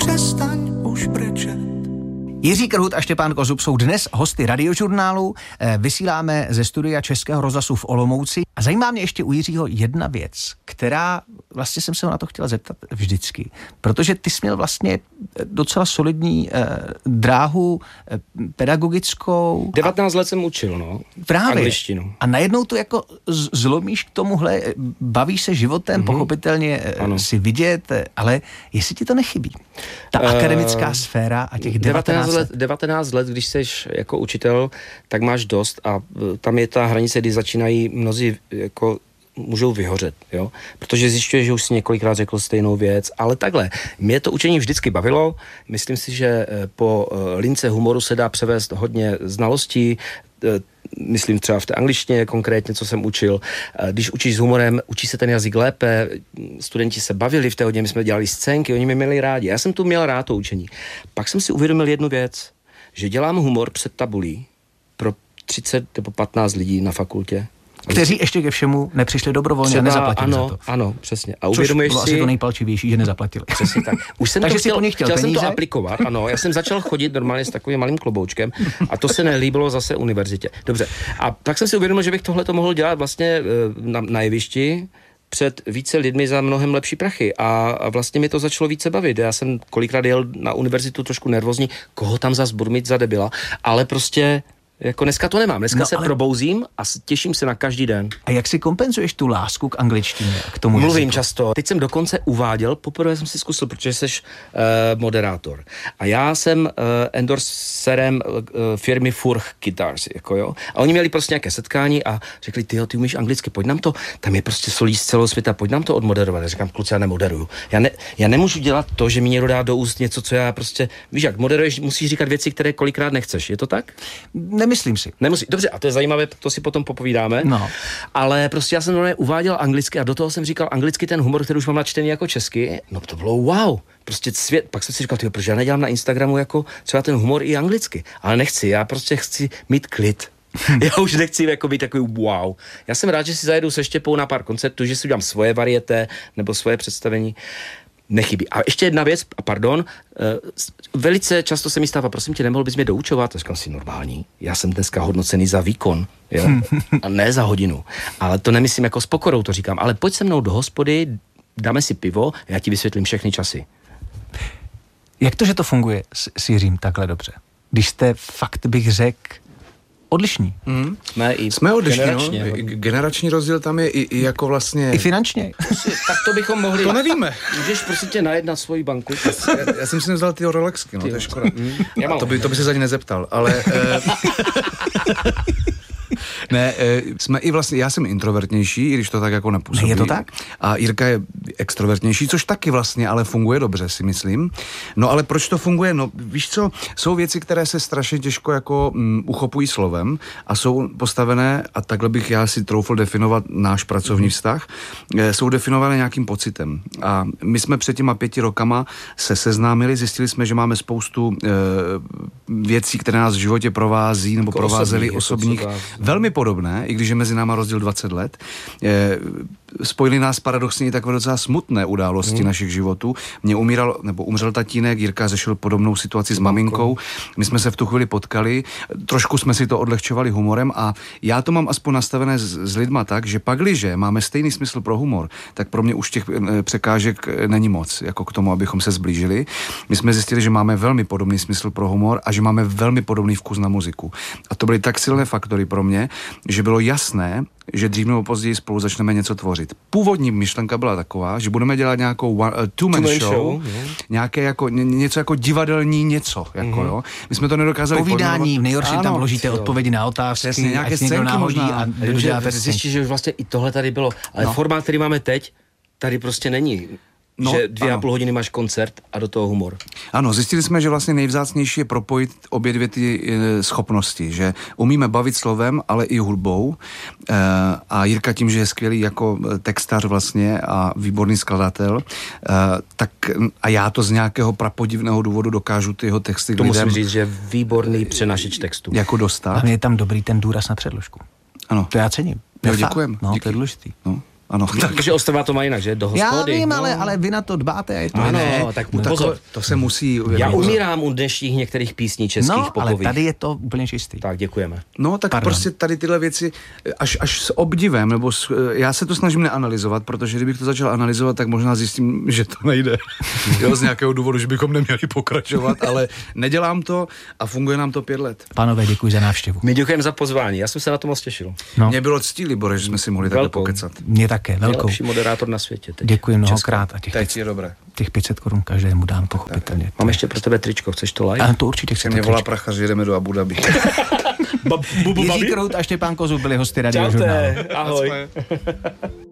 přestaň už brečet. Jiří Krhut a Štěpán Kozub jsou dnes hosty Radiožurnálu. Vysíláme ze studia Českého rozhlasu v Olomouci. A zajímá mě ještě u Jiřího jedna věc, která vlastně jsem se ho na to chtěla zeptat vždycky. Protože ty jsi měl vlastně docela solidní dráhu pedagogickou. 19 let jsem učil, no. Právě. Angličtinu. A najednou to jako zlomíš k tomuhle, bavíš se životem, pochopitelně si vidět, ale jestli ti to nechybí? Ta akademická sféra a těch 19 let, když jsi jako učitel, tak máš dost a tam je ta hranice, kdy začínají mnozí jako můžou vyhořet, jo? Protože zjišťuješ, že už si několikrát řekl stejnou věc, ale takhle. Mě to učení vždycky bavilo, myslím si, že po lince humoru se dá převést hodně znalostí, myslím třeba v té angličtině konkrétně, co jsem učil. Když učíš s humorem, učí se ten jazyk lépe, studenti se bavili v té hodně, my jsme dělali scénky, oni mě měli rádi. Já jsem tu měl rád to učení. Pak jsem si uvědomil jednu věc, že dělám humor před tabulí pro 30 nebo 15 lidí na fakultě. Kteří ještě ke všemu nepřišli dobrovolně a nezaplatili za to. Ano, přesně. A což bylo asi to nejpalčivější, že nezaplatili. Přesně tak. Už jsem takže chtěl jsem to aplikovat, ano. Já jsem začal chodit normálně s takovým malým kloboučkem a to se nelíbilo zase univerzitě. Dobře. A tak jsem si uvědomil, že bych tohleto mohl dělat vlastně na jevišti před více lidmi za mnohem lepší prachy a vlastně mi to začalo více bavit. Já jsem kolikrát jel na univerzitu trošku nervózní, koho tam zas budu mít za debila, ale prostě jako dneska to nemám. Dneska se probouzím a těším se na každý den. A jak si kompenzuješ tu lásku k angličtině? K tomu Mluvím jazyku? často. Teď jsem dokonce uváděl, poprvé jsem si zkusil, protože jsi moderátor. A já jsem endorserem firmy Furch Guitars, jako jo. A oni měli prostě nějaké setkání a řekli, ty umíš anglicky, pojď nám to, tam je prostě solí z celého světa, pojď nám to odmoderovat. Já říkám, kluci, já nemoderuju. Já nemůžu dělat to, že mi někdo dá do úst něco, co já prostě, víš jak, moderuješ, musíš říkat věci, které kolikrát nechceš. Je to tak? Nemyslím si. Dobře, a to je zajímavé, to si potom popovídáme. No. Ale prostě já jsem normálně uváděl anglicky a do toho jsem říkal anglicky ten humor, který už mám načtený jako česky. No to bylo wow. Prostě svět. Pak jsem si říkal, proč já nedělám na Instagramu jako třeba ten humor i anglicky. Ale nechci, já prostě chci mít klid. Já už nechci jako být takový wow. Já jsem rád, že si zajedu se Štěpou na pár koncertů, že si udělám svoje varieté nebo svoje představení. Nechybí. A ještě jedna věc, pardon, velice často se mi stává, prosím tě, nemohl bys mě doučovat? A říkám si, normální, já jsem dneska hodnocený za výkon, jo? A ne za hodinu. Ale to nemyslím jako s pokorou, to říkám, ale pojď se mnou do hospody, dáme si pivo, já ti vysvětlím všechny časy. Jak to, že to funguje s Jiřím takhle dobře? Když jste fakt, bych řekl, odlišní. Jsme odlišní, generační rozdíl tam je i jako vlastně... I finančně. Tak to bychom mohli... To nevíme. Můžeš prostě tě najet na svoji banku. Já jsem si nevzal tyho Rolexky, to je škoda. To by se za ní nezeptal, ale... Ne, jsme i vlastně, já jsem introvertnější, i když to tak jako nepůsobí. Je to tak? A Jirka je extrovertnější, což taky vlastně ale funguje dobře, si myslím. No ale proč to funguje? No víš co, jsou věci, které se strašně těžko jako uchopují slovem a jsou postavené, a takhle bych já si troufl definovat náš pracovní vztah, jsou definované nějakým pocitem. A my jsme před těma 5 rokama se seznámili, zjistili jsme, že máme spoustu věcí, které nás v životě provází nebo jako provázely osobních. Velmi podobné, i když je mezi náma rozdíl 20 let. Spojili nás paradoxně i takové docela smutné události našich životů. Mně umřel tatínek, Jirka řešil podobnou situaci s maminkou. My jsme se v tu chvíli potkali, trošku jsme si to odlehčovali humorem a já to mám aspoň nastavené s lidma tak, že pakliže máme stejný smysl pro humor, tak pro mě už těch překážek není moc, jako k tomu, abychom se zblížili. My jsme zjistili, že máme velmi podobný smysl pro humor a že máme velmi podobný vkus na muziku. A to byly tak silné faktory pro mě, že bylo jasné, že dřív nebo později spolu začneme něco tvořit. Původní myšlenka byla taková, že budeme dělat nějakou two-man show, nějaké jako, něco jako divadelní něco, jako jo. My jsme to nedokázali povídání, v nejhorším tam vložíte odpovědi na otázky, přesně, nějaké scénky možná. A zjistíš, že už vlastně i tohle tady bylo, ale formát, který máme teď, tady prostě není. Že 2,5 hodiny máš koncert a do toho humor. Ano, zjistili jsme, že vlastně nejvzácnější je propojit obě dvě ty schopnosti, že umíme bavit slovem, ale i hudbou. A Jirka tím, že je skvělý jako textař vlastně a výborný skladatel, tak a já to z nějakého prapodivného důvodu dokážu ty jeho texty to musím říct, že je výborný přenašeč textu. Jako dostat. A je tam dobrý ten důraz na předložku. Ano. To já cením. Děkujem. No, to je důležitý. No. Ano, tak. Protože ostrova to má jinak, že? Do hospody. Já vím, ale vy na to dbáte a je to Ano, jiné. tak No, pozor. to se musí... Já umírám u dnešních některých písní českých No, ale popových. tady je to úplně čistý. Tak, děkujeme. No, tak Pardon. prostě tady tyhle věci až s obdivem, nebo já se to snažím neanalyzovat, protože kdybych to začal analyzovat, tak možná zjistím, že to nejde. Jo, z nějakého důvodu, že bychom neměli pokračovat, ale nedělám to a funguje nám to 5 let. Pánové, děkuji za návštěvu. My děkujeme za pozvání, já jsem se na to moc těšil. No, Mně bylo ctí, Libore, že jsme si mohli takhle Velkou. pokecat. mě také, velkou. Nejlepší moderátor na světě teď. Děkuji mnohokrát a těch Teď je dobré. 500 korun každému dám, pochopitelně. Mám ještě pro tebe tričko, chceš to like? Ale to určitě chci. Mě volá prachař, jedeme do Abu Dhabi. Jiří Krout a Štěpán Kozub byli hosty Radiožurnálu. Čaute, ahoj.